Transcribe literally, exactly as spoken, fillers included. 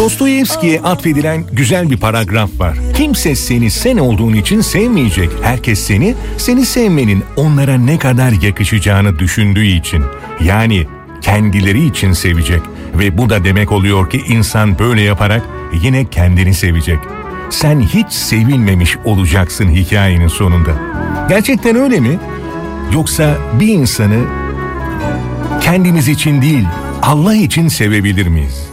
Dostoyevski'ye atfedilen güzel bir paragraf var. Kimse seni sen olduğun için sevmeyecek. Herkes seni, seni sevmenin onlara ne kadar yakışacağını düşündüğü için. Yani kendileri için sevecek. Ve bu da demek oluyor ki insan böyle yaparak yine kendini sevecek. Sen hiç sevilmemiş olacaksın hikayenin sonunda. Gerçekten öyle mi? Yoksa bir insanı kendimiz için değil, Allah için sevebilir miyiz?